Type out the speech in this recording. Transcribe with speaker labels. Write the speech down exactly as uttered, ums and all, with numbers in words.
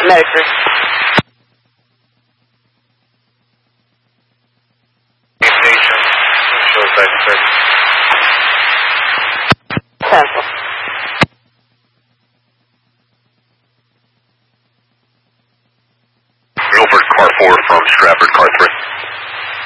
Speaker 1: Medicare.
Speaker 2: Station. Shows back service.
Speaker 1: Cancel.
Speaker 2: Milford, car four from Stratford, car three.